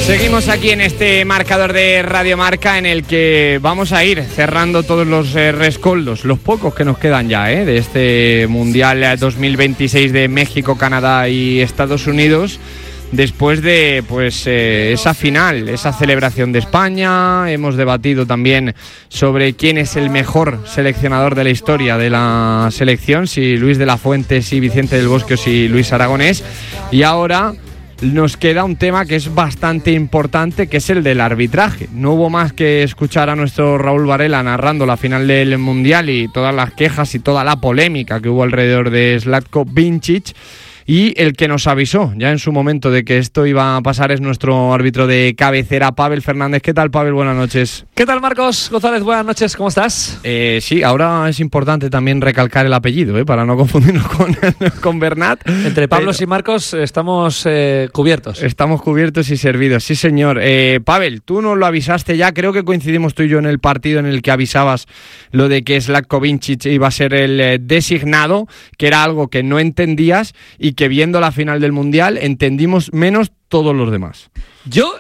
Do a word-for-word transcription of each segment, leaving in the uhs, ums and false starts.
Seguimos aquí en este marcador de Radio Marca en el que vamos a ir cerrando todos los eh, rescoldos, los pocos que nos quedan ya, eh, de este Mundial dos mil veintiséis de México, Canadá y Estados Unidos. Después de pues eh, esa final, esa celebración de España, hemos debatido también sobre quién es el mejor seleccionador de la historia de la selección, si Luis de la Fuente, si Vicente del Bosque o si Luis Aragonés. Y ahora nos queda un tema que es bastante importante, que es el del arbitraje. No hubo más que escuchar a nuestro Raúl Varela narrando la final del Mundial y todas las quejas y toda la polémica que hubo alrededor de Zlatko Vincic. Y el que nos avisó ya en su momento de que esto iba a pasar es nuestro árbitro de cabecera, Pavel Fernández. ¿Qué tal, Pavel? Buenas noches. ¿Qué tal, Marcos González? Buenas noches, ¿cómo estás? Eh, sí, ahora es importante también recalcar el apellido, ¿eh? Para no confundirnos con, con Bernat. Entre Pablos Pero, y Marcos estamos eh, cubiertos. Estamos cubiertos y servidos, sí, señor. Eh, Pavel, tú nos lo avisaste ya, creo que coincidimos tú y yo en el partido en el que avisabas lo de que Zlatko Vincic iba a ser el eh, designado, que era algo que no entendías y que viendo la final del Mundial entendimos menos todos los demás. Yo,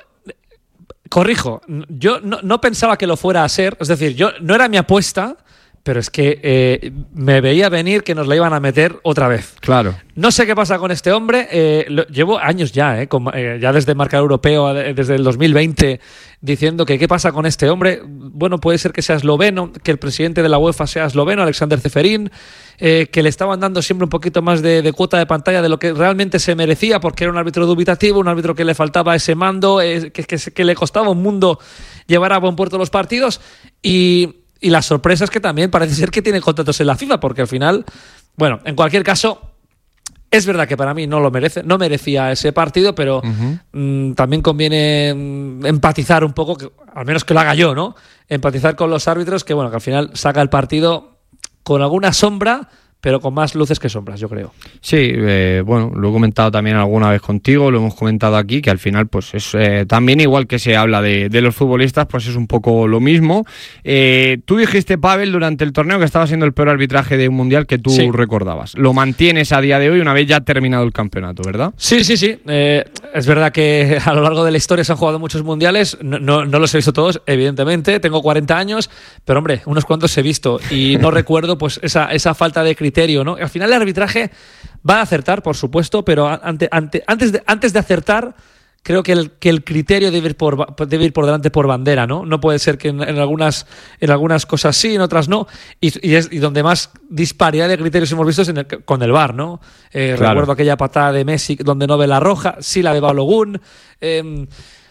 corrijo, yo no, no pensaba que lo fuera a ser, es decir, yo no era mi apuesta, pero es que eh, me veía venir que nos la iban a meter otra vez. Claro. No sé qué pasa con este hombre, eh, lo, llevo años ya, eh, con, eh, ya desde Marca Europeo, desde el dos mil veinte, diciendo que qué pasa con este hombre. Bueno, puede ser que sea esloveno, que el presidente de la UEFA sea esloveno, Alexander Ceferín, eh, que le estaban dando siempre un poquito más de, de cuota de pantalla de lo que realmente se merecía, porque era un árbitro dubitativo, un árbitro que le faltaba ese mando, eh, que, que, que le costaba un mundo llevar a buen puerto los partidos. Y, y la sorpresa es que también parece ser que tiene contratos en la FIFA, porque al final, bueno, en cualquier caso, es verdad que para mí no lo merece, no merecía ese partido, pero uh-huh. mmm, también conviene mmm, empatizar un poco, que, al menos que lo haga yo, ¿no? Empatizar con los árbitros, que bueno, que al final saca el partido con alguna sombra, pero con más luces que sombras, yo creo. Sí, eh, bueno, lo he comentado también alguna vez contigo, lo hemos comentado aquí, que al final pues es eh, también igual que se habla de, de los futbolistas, pues es un poco lo mismo. Eh, tú dijiste, Pavel, durante el torneo que estaba siendo el peor arbitraje de un mundial que tú sí. recordabas. Lo mantienes a día de hoy una vez ya terminado el campeonato, ¿verdad? Sí, sí, sí. Eh, es verdad que a lo largo de la historia se han jugado muchos mundiales, no, no, no los he visto todos, evidentemente, tengo cuarenta años, pero hombre, unos cuantos he visto y no recuerdo pues esa, esa falta de criterio, ¿no? Al final el arbitraje va a acertar, por supuesto, pero ante, ante, antes, de, antes de acertar, creo que el, que el criterio debe ir, por, debe ir por delante por bandera, ¿no? No puede ser que en, en, algunas, en algunas cosas sí, en otras no. Y, y, es, y donde más disparidad de criterios hemos visto es en el, con el V A R, ¿no? Eh, claro. Recuerdo aquella patada de Messi donde no ve la roja, sí la de Balogun. Eh,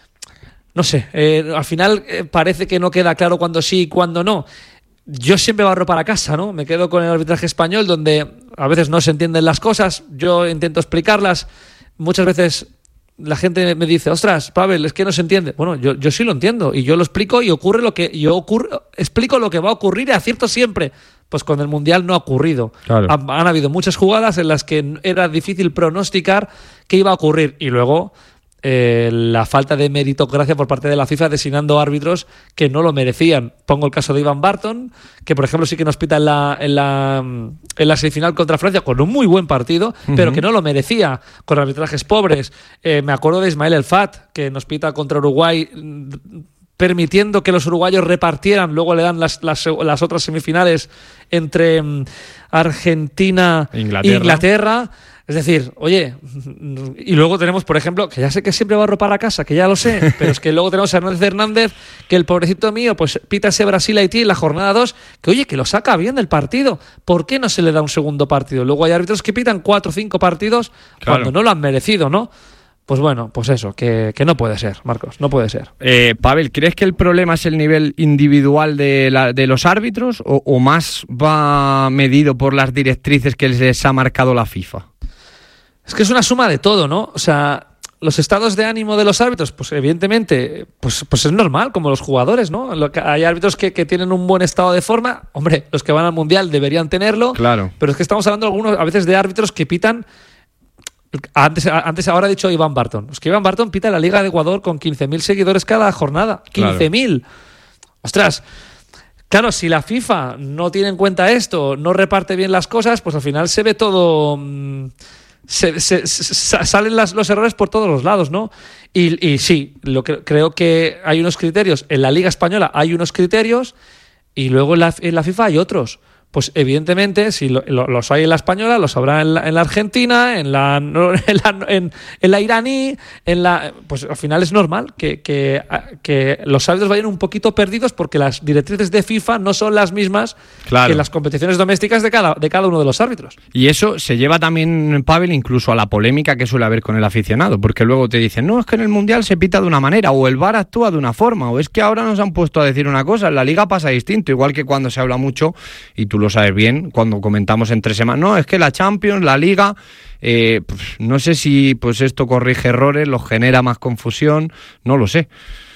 no sé, eh, al final eh, parece que no queda claro cuándo sí y cuándo no. Yo siempre barro para casa, ¿no? Me quedo con el arbitraje español, donde a veces no se entienden las cosas, yo intento explicarlas, muchas veces la gente me dice, ostras, Pavel, es que no se entiende. Bueno, yo, yo sí lo entiendo, y yo lo explico y ocurre lo que yo ocurre, explico lo que va a ocurrir y acierto siempre. Pues con el Mundial no ha ocurrido. Claro. Han, han habido muchas jugadas en las que era difícil pronosticar qué iba a ocurrir, y luego Eh, la falta de meritocracia por parte de la FIFA designando árbitros que no lo merecían. Pongo el caso de Ivan Barton, que por ejemplo sí que nos pita en la, en la, en la semifinal contra Francia con un muy buen partido, uh-huh. pero que no lo merecía, con arbitrajes pobres. Eh, me acuerdo de Ismael El Fat, que nos pita contra Uruguay permitiendo que los uruguayos repartieran, luego le dan las, las, las otras semifinales entre um, Argentina e Inglaterra. Inglaterra. Es decir, oye, y luego tenemos, por ejemplo, que ya sé que siempre barro para casa, que ya lo sé, pero es que luego tenemos a Hernández Hernández, que el pobrecito mío, pues pita ese Brasil-Haití en la jornada dos, que oye, que lo saca bien del partido. ¿Por qué no se le da un segundo partido? Luego hay árbitros que pitan cuatro o cinco partidos claro. cuando no lo han merecido, ¿no? Pues bueno, pues eso, que, que no puede ser, Marcos, no puede ser. Eh, Pavel, ¿crees que el problema es el nivel individual de, la, de los árbitros o, o más va medido por las directrices que les ha marcado la FIFA? Es que es una suma de todo, ¿no? O sea, los estados de ánimo de los árbitros, pues evidentemente, pues, pues es normal, como los jugadores, ¿no? Hay árbitros que, que tienen un buen estado de forma, hombre, los que van al Mundial deberían tenerlo, claro. Pero es que estamos hablando algunos, a veces de árbitros que pitan, antes, antes ahora ha dicho Iván Barton, es que Iván Barton pita en la Liga de Ecuador con quince mil seguidores cada jornada, quince mil. Claro. Ostras, claro, si la FIFA no tiene en cuenta esto, no reparte bien las cosas, pues al final se ve todo... Mmm, Se, se, se, salen las, los errores por todos los lados, ¿no? Y, y sí, lo que, creo que hay unos criterios. En la Liga Española hay unos criterios y luego en la, en la FIFA hay otros. Pues evidentemente, si lo, lo, los hay en la española, los habrá en la, en la argentina, en la, en la, en, en la iraní, en la, pues al final es normal que, que, que los árbitros vayan un poquito perdidos porque las directrices de FIFA no son las mismas claro. que las competiciones domésticas de cada, de cada uno de los árbitros. Y eso se lleva también, Pavel, incluso a la polémica que suele haber con el aficionado, porque luego te dicen, no, es que en el Mundial se pita de una manera, o el V A R actúa de una forma, o es que ahora nos han puesto a decir una cosa, en la Liga pasa distinto, igual que cuando se habla mucho, y tú lo sabes bien, cuando comentamos entre semanas, no, es que la Champions, la Liga, eh, pues, no sé si pues esto corrige errores, los genera más confusión, no lo sé.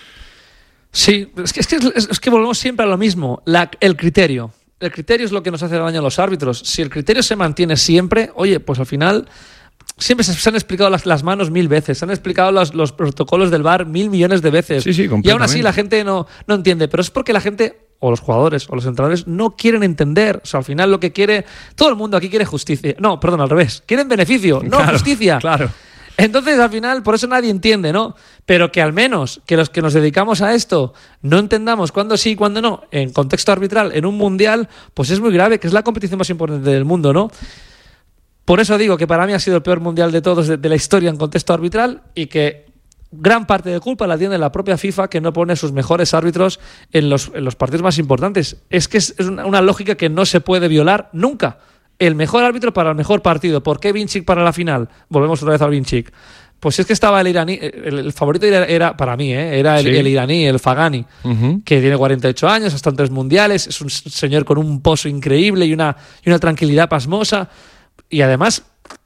Sí, es que, es que, es que volvemos siempre a lo mismo, la, el criterio. El criterio es lo que nos hace daño a los árbitros. Si el criterio se mantiene siempre, oye, pues al final siempre se, se han explicado las, las manos mil veces, se han explicado los, los protocolos del V A R mil millones de veces. Sí, sí, y aún así la gente no, no entiende, pero es porque la gente, o los jugadores, o los entrenadores, no quieren entender. O sea, al final lo que quiere, todo el mundo aquí quiere justicia. No, perdón, al revés. Quieren beneficio, no claro, justicia. Claro. Entonces, al final, por eso nadie entiende, ¿no? Pero que al menos que los que nos dedicamos a esto no entendamos cuándo sí y cuándo no, en contexto arbitral, en un mundial, pues es muy grave, que es la competición más importante del mundo, ¿no? Por eso digo que para mí ha sido el peor mundial de todos de, de la historia en contexto arbitral y que gran parte de culpa la tiene la propia FIFA, que no pone sus mejores árbitros en los, en los partidos más importantes. Es que es, es una, una lógica que no se puede violar nunca. El mejor árbitro para el mejor partido. ¿Por qué Vinchik para la final? Volvemos otra vez al Vinchik. Pues es que estaba el iraní, el, el favorito era, era para mí, ¿eh? era el, sí. el iraní, el Fagani, uh-huh. que tiene cuarenta y ocho años, hasta en tres mundiales, es un señor con un pozo increíble y una, y una tranquilidad pasmosa. Y además,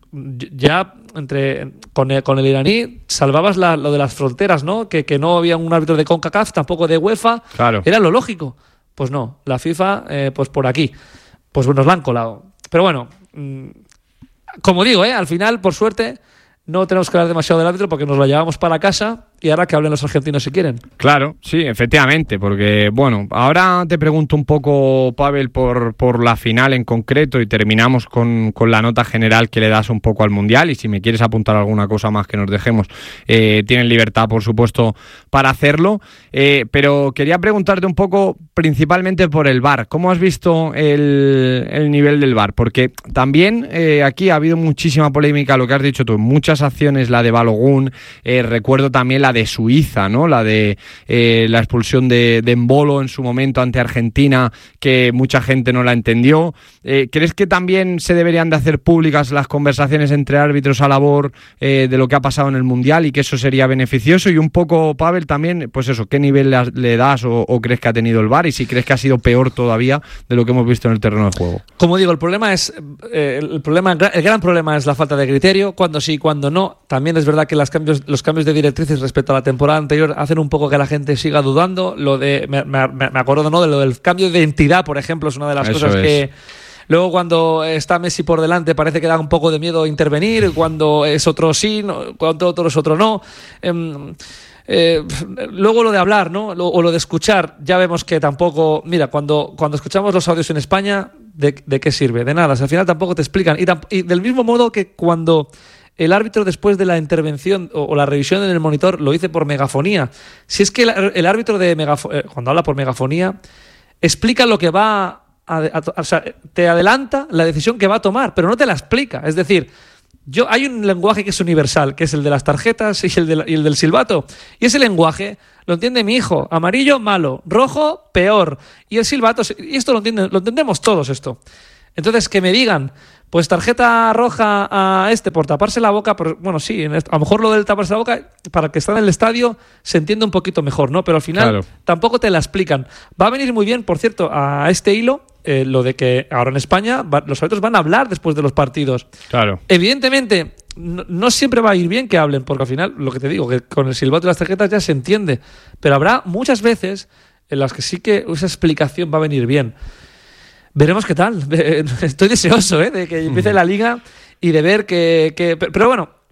ya entre con el, con el iraní salvabas la, lo de las fronteras, ¿no? Que, que no había un árbitro de CONCACAF, tampoco de UEFA. Claro. Era lo lógico. Pues no, la FIFA, eh, pues por aquí. Pues nos la han colado. Pero bueno, mmm, como digo, ¿eh? Al final, por suerte, no tenemos que hablar demasiado del árbitro porque nos lo llevamos para casa y ahora que hablen los argentinos si quieren. Claro, sí, efectivamente, porque, bueno, ahora te pregunto un poco, Pavel, por, por la final en concreto y terminamos con, con la nota general que le das un poco al Mundial y si me quieres apuntar alguna cosa más que nos dejemos, eh, tienen libertad, por supuesto, para hacerlo, eh, pero quería preguntarte un poco principalmente por el V A R. ¿Cómo has visto el, el nivel del V A R? Porque también eh, aquí ha habido muchísima polémica, lo que has dicho tú, muchas acciones, la de Balogun, eh, recuerdo también la de Suiza, ¿no? La de eh, la expulsión de, de Embolo en su momento ante Argentina, que mucha gente no la entendió. Eh, ¿Crees que también se deberían de hacer públicas las conversaciones entre árbitros a labor eh, de lo que ha pasado en el Mundial y que eso sería beneficioso? Y un poco, Pavel, también, pues eso, ¿qué nivel le, le das o, o crees que ha tenido el V A R y si crees que ha sido peor todavía de lo que hemos visto en el terreno de juego? Como digo, el problema es eh, el problema, el gran problema es la falta de criterio, cuando sí, cuando no. También es verdad que los cambios, los cambios de directrices respecto a la temporada anterior hacen un poco que la gente siga dudando. Lo de, me, me, me acuerdo, ¿no? De lo del cambio de identidad, por ejemplo, es una de las Eso cosas es. que luego cuando está Messi por delante parece que da un poco de miedo intervenir, cuando es otro sí, cuando otro es otro no. Eh, eh, luego lo de hablar, ¿no? Lo, o lo de escuchar, ya vemos que tampoco, mira, cuando, cuando escuchamos los audios en España, ¿de, de qué sirve? De nada, o sea, al final tampoco te explican. Y, tamp- y del mismo modo que cuando el árbitro después de la intervención o, o la revisión en el monitor lo dice por megafonía. Si es que el, el árbitro de megafo- eh, cuando habla por megafonía explica lo que va a, a, a, o sea, te adelanta la decisión que va a tomar, pero no te la explica. Es decir, yo hay un lenguaje que es universal, que es el de las tarjetas y el, de la, y el del silbato. Y ese lenguaje lo entiende mi hijo. Amarillo, malo. Rojo, peor. Y el silbato, y esto lo, entiende, lo entendemos todos esto. Entonces, que me digan, pues tarjeta roja a este por taparse la boca, pero, bueno, sí, a lo mejor lo del taparse la boca, para que está en el estadio, se entiende un poquito mejor, ¿no? Pero al final Claro. tampoco te la explican. Va a venir muy bien, por cierto, a este hilo, eh, lo de que ahora en España va, los árbitros van a hablar después de los partidos. Claro. Evidentemente, no, no siempre va a ir bien que hablen, porque al final, lo que te digo, que con el silbato y las tarjetas ya se entiende. Pero habrá muchas veces en las que sí que esa explicación va a venir bien. Veremos qué tal. Estoy deseoso, ¿eh? De que empiece la liga y de ver que... que pero bueno,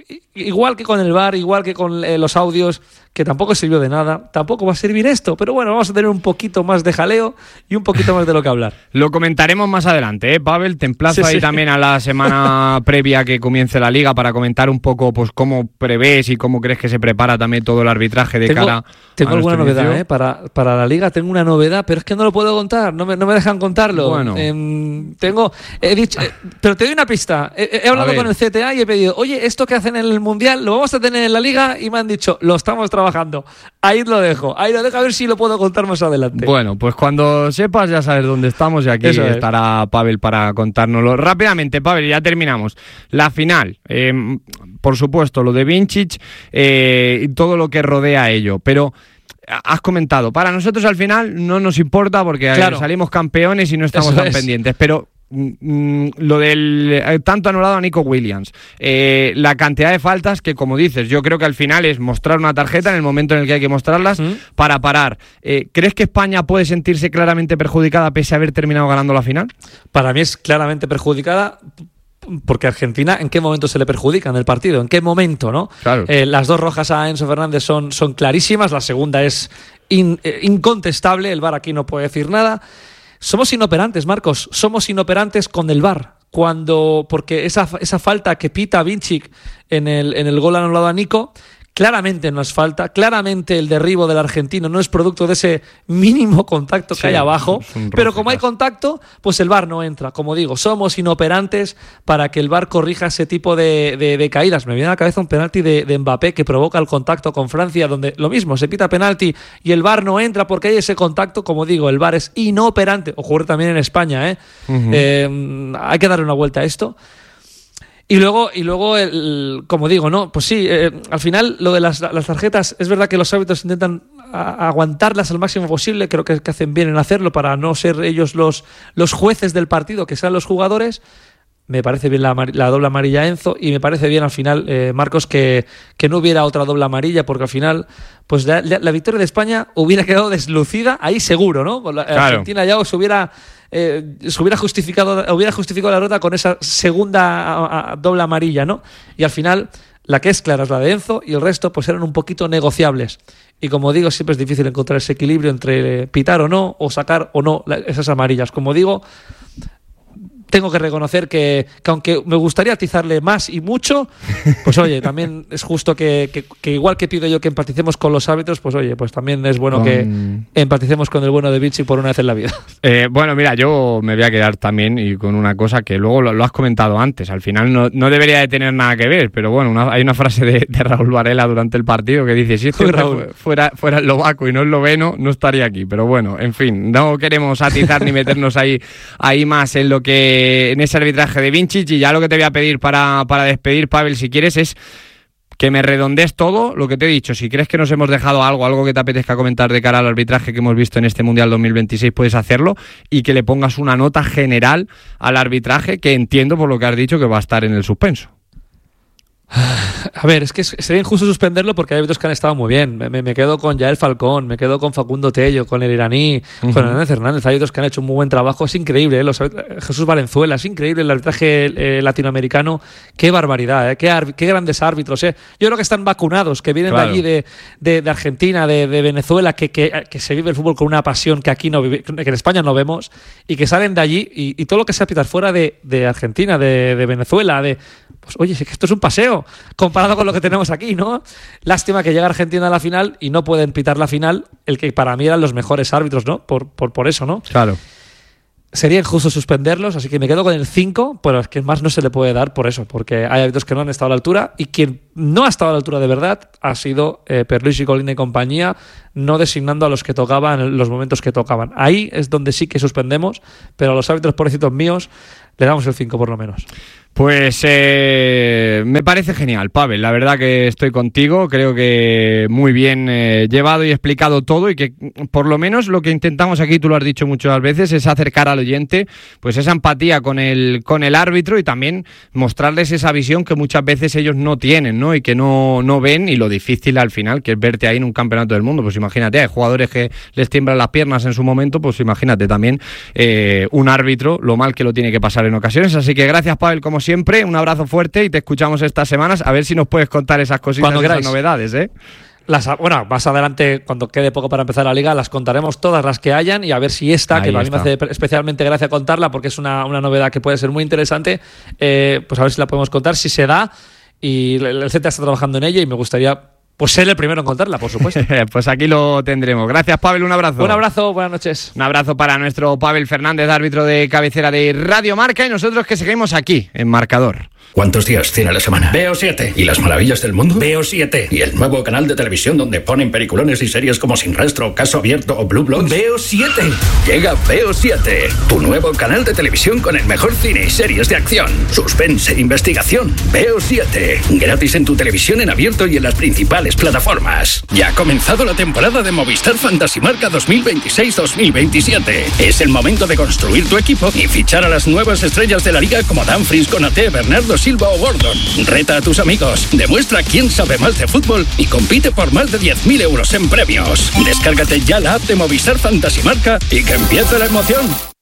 igual que con el V A R, igual que con eh, los audios, que tampoco sirvió de nada, tampoco va a servir esto, pero bueno, vamos a tener un poquito más de jaleo y un poquito más de lo que hablar. Lo comentaremos más adelante, ¿eh, Pavel? Te emplazo Sí, ahí sí. también a la semana previa a que comience la Liga para comentar un poco pues cómo prevés y cómo crees que se prepara también todo el arbitraje de tengo, cara Tengo a alguna nuestro novedad, inicio. ¿eh? Para, para la Liga tengo una novedad, pero es que no lo puedo contar, no me, no me dejan contarlo. Bueno. Eh, tengo, he dicho, eh, pero te doy una pista. He, he hablado con el C T A y he pedido, oye, esto que hacen en el Mundial lo vamos a tener en la Liga, y me han dicho, lo estamos trabajando. Ahí lo dejo, ahí lo dejo, a ver si lo puedo contar más adelante. Bueno, pues cuando sepas ya sabes dónde estamos y aquí Eso es. estará Pavel para contárnoslo. Rápidamente, Pavel, ya terminamos. La final, eh, por supuesto, lo de Vincic eh, y todo lo que rodea a ello, pero has comentado, para nosotros al final no nos importa porque eh, Claro. salimos campeones y no estamos Eso tan es. pendientes, pero mm, lo del eh, tanto anulado a Nico Williams, eh, la cantidad de faltas que, como dices, yo creo que al final es mostrar una tarjeta en el momento en el que hay que mostrarlas ¿Mm? para parar. Eh, ¿Crees que España puede sentirse claramente perjudicada pese a haber terminado ganando la final? Para mí es claramente perjudicada, porque Argentina, ¿en qué momento se le perjudica en el partido? ¿En qué momento, no? Claro. Eh, las dos rojas a Enzo Fernández son, son clarísimas, la segunda es in- eh, incontestable, el V A R aquí no puede decir nada. Somos inoperantes, Marcos, somos inoperantes con el V A R. Cuando, porque esa, esa falta que pita Vincic en el, en el gol anulado a Nico, claramente no es falta, claramente el derribo del argentino no es producto de ese mínimo contacto que Sí, hay abajo, es un pero roce, como hay claro. contacto, pues el V A R no entra. Como digo, somos inoperantes para que el V A R corrija ese tipo de, de, de caídas. Me viene a la cabeza un penalti de, de Mbappé que provoca el contacto con Francia, donde lo mismo, se pita penalti y el V A R no entra porque hay ese contacto. Como digo, el V A R es inoperante. Ocurre también en España, ¿eh? Ujú. Eh, hay que darle una vuelta a esto. Y luego, y luego el, como digo, ¿no? Pues sí, eh, al final lo de las, las tarjetas, es verdad que los árbitros intentan a, aguantarlas al máximo posible, creo que, que hacen bien en hacerlo para no ser ellos los, los jueces del partido, que sean los jugadores. Me parece bien la, la doble amarilla a Enzo, y me parece bien al final, eh, Marcos, que, que no hubiera otra doble amarilla, porque al final pues la, la, la victoria de España hubiera quedado deslucida ahí seguro, ¿no? La, Claro. Argentina ya se hubiera, eh, se hubiera justificado, hubiera justificado la derrota con esa segunda a, a, doble amarilla, ¿no? Y al final la que es clara es la de Enzo, y el resto pues eran un poquito negociables. Y como digo, siempre es difícil encontrar ese equilibrio entre pitar o no, o sacar o no la, esas amarillas. Como digo, tengo que reconocer que, que aunque me gustaría atizarle más y mucho, pues oye, también es justo que, que, que igual que pido yo que empaticemos con los árbitros, pues oye, pues también es bueno Con- que empaticemos con el bueno de Vichy por una vez en la vida. Eh, bueno, mira, yo me voy a quedar también y con una cosa que luego lo, lo has comentado antes. Al final no, no debería de tener nada que ver, pero bueno, una- hay una frase de, de Raúl Varela durante el partido que dice: si este Uy, hombre Raúl. fu- fuera, fuera eslovaco y no esloveno, no estaría aquí. Pero bueno, en fin, no queremos atizar ni meternos ahí, ahí más en lo que en ese arbitraje de Vincic. Y ya lo que te voy a pedir para, para despedir, Pavel, si quieres, es que me redondees todo lo que te he dicho. Si crees que nos hemos dejado algo, algo que te apetezca comentar de cara al arbitraje que hemos visto en este Mundial dos mil veintiséis, puedes hacerlo, y que le pongas una nota general al arbitraje, que entiendo por lo que has dicho que va a estar en el suspenso. A ver, es que es- sería injusto suspenderlo porque hay árbitros que han estado muy bien. Me, me- me quedo con Yael Falcón, me quedo con Facundo Tello, con el iraní, Ujú. con Hernández Hernández. Hay árbitros que han hecho un muy buen trabajo. Es increíble, ¿eh? Los árbit- Jesús Valenzuela, es increíble el arbitraje eh, latinoamericano. Qué barbaridad, ¿eh? Qué, ar- qué grandes árbitros, ¿eh? Yo creo que están vacunados, que vienen Claro. de allí, de, de- de Argentina, de, de Venezuela, que, que- que se vive el fútbol con una pasión que aquí no vive- que en España no vemos, y que salen de allí y, y todo lo que sea pitar fuera de, de Argentina, de, de Venezuela, de pues oye, es que esto es un paseo comparado con lo que tenemos aquí, ¿no? Lástima que llega Argentina a la final y no pueden pitar la final, el que para mí eran los mejores árbitros, ¿no? Por, por, por eso, ¿no? Claro. Sería injusto suspenderlos, así que me quedo con el cinco, pero es que más no se le puede dar por eso, porque hay árbitros que no han estado a la altura, y quien no ha estado a la altura de verdad ha sido eh, Perluisi, Colina y compañía, no designando a los que tocaban en los momentos que tocaban. Ahí es donde sí que suspendemos, pero a los árbitros pobrecitos míos le damos el cinco por lo menos. Pues eh, me parece genial, Pavel. La verdad que estoy contigo. Creo que muy bien eh, llevado y explicado todo, y que por lo menos lo que intentamos aquí, tú lo has dicho muchas veces, es acercar al oyente pues esa empatía con el, con el árbitro, y también mostrarles esa visión que muchas veces ellos no tienen, ¿no? Y que no, no ven, y lo difícil al final que es verte ahí en un campeonato del mundo. Pues imagínate, hay jugadores que les tiemblan las piernas en su momento, pues imagínate también eh, un árbitro, lo mal que lo tiene que pasar pasar en ocasiones. Así que gracias, Pavel, como siempre. Un abrazo fuerte y te escuchamos estas semanas. A ver si nos puedes contar esas cositas, esas novedades, ¿eh? Las, bueno, más adelante, cuando quede poco para empezar la liga, las contaremos todas las que hayan y a ver si esta, Ahí que a mí me hace especialmente gracia contarla porque es una, una novedad que puede ser muy interesante, eh, pues a ver si la podemos contar, si se da. Y el Z está trabajando en ella y me gustaría pues ser el primero en contarla, por supuesto. Pues aquí lo tendremos. Gracias, Pavel, un abrazo. Un abrazo, buenas noches. Un abrazo para nuestro Pavel Fernández, árbitro de cabecera de Radio Marca, y nosotros que seguimos aquí, en Marcador. ¿Cuántos días tiene la semana? Veo siete. ¿Y las maravillas del mundo? Veo siete. ¿Y el nuevo canal de televisión donde ponen peliculones y series como Sin Rastro, Caso Abierto o Blue Bloods? Veo siete. Llega Veo siete, tu nuevo canal de televisión con el mejor cine y series de acción, suspense e investigación. Veo siete. Gratis en tu televisión en abierto y en las principales plataformas. Ya ha comenzado la temporada de Movistar Fantasy Marca dos mil veintiséis dos mil veintisiete. Es el momento de construir tu equipo y fichar a las nuevas estrellas de la liga como Dumfries, Konaté, Bernardo Silva o Gordon. Reta a tus amigos, demuestra quién sabe más de fútbol y compite por más de diez mil euros en premios. Descárgate ya la app de Movistar Fantasy Marca y que empiece la emoción.